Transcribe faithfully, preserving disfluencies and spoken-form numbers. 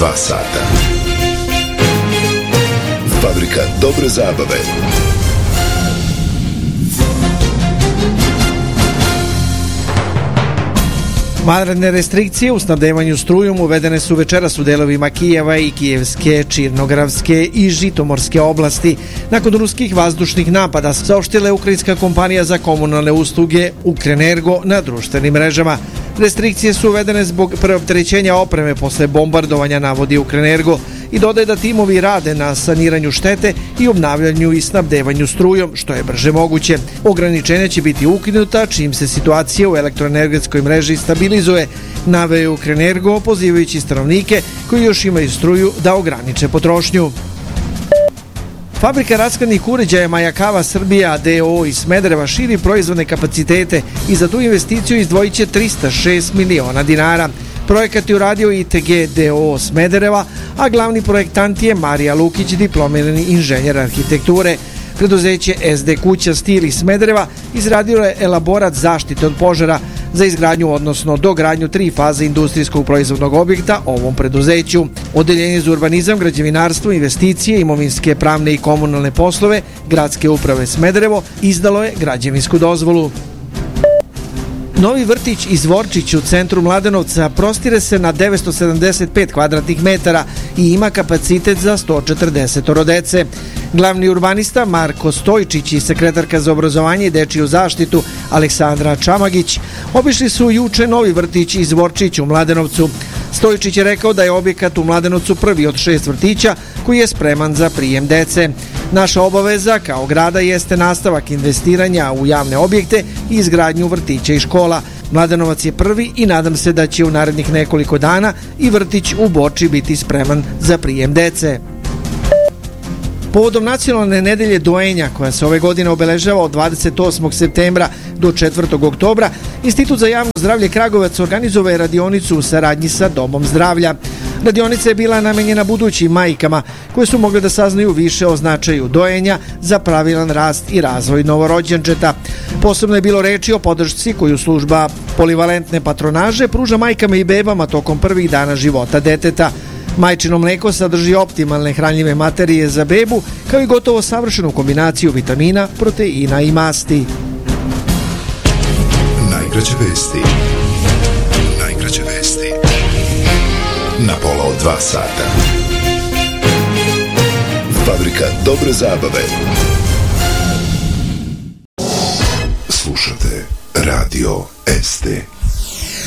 dva sata. Fabrika dobre zabave. Vanredne restrikcije u snabdevanju strujom uvedene su večeras u delovima Kijeva i Kijevske, Čirnogravske i Žitomorske oblasti. Nakon ruskih vazdušnih napada, saopštila je ukrajinska kompanija za komunalne usluge Ukrenergo na društvenim mrežama. Restrikcije su uvedene zbog preopterećenja opreme posle bombardovanja, navodi Ukrenergo, i dodaje da timovi rade na saniranju štete i obnavljanju i snabdevanju strujom, što je brže moguće. Ograničenja će biti ukinuta čim se situacija u elektroenergetskoj mreži stabilizuje, naveo je Ukrenergo, pozivajući stanovnike koji još imaju struju da ograniče potrošnju. Fabrika rashladnih uređaja Majakava Srbija d o o iz Smedereva širi proizvodne kapacitete i za tu investiciju izdvojit će trista šest miliona dinara. Projekat je uradio I T G d o o Smedereva, a glavni projektant je Marija Lukić, diplomirani inženjer arhitekture. Preduzeće S D Kuća Stil iz Smedereva izradilo je elaborat zaštite od požara za izgradnju, odnosno dogradnju tri faze industrijskog proizvodnog objekta ovom preduzeću. Odeljenje za urbanizam, građevinarstvo, investicije, imovinske, pravne i komunalne poslove Gradske uprave Smederevo izdalo je građevinsku dozvolu. Novi vrtić Izvorčić u centru Mladenovca prostire se na devetsto sedamdeset pet kvadratnih metara i ima kapacitet za sto četrdeset dece. Glavni urbanista Marko Stojčić i sekretarka za obrazovanje i dečiju zaštitu Aleksandra Čamagić obišli su juče novi vrtić Izvorčić u Mladenovcu. Stojčić je rekao da je objekat u Mladenovcu prvi od šest vrtića koji je spreman za prijem dece. Naša obaveza kao grada jeste nastavak investiranja u javne objekte i izgradnju vrtića i škola. Mladenovac je prvi i nadam se da će u narednih nekoliko dana i vrtić u Borči biti spreman za prijem dece. Povodom nacionalne nedelje dojenja, koja se ove godine obeležava od dvadeset osmog septembra do četvrtog oktobra, Institut za javno zdravlje Kragujevac organizovao je radionicu u saradnji sa Domom zdravlja. Radionica je bila namenjena budućim majkama koje su mogle da saznaju više o značaju dojenja za pravilan rast i razvoj novorođenčeta. Posebno je bilo reči o podršci koju služba polivalentne patronaže pruža majkama i bebama tokom prvih dana života deteta. Majčino mleko sadrži optimalne hranljive materije za bebu, kao i gotovo savršenu kombinaciju vitamina, proteina i masti. Najkraće vesti. Najkraće vesti. Na pola od dva sata. Fabrika dobre zabave. Slušate Radio S T.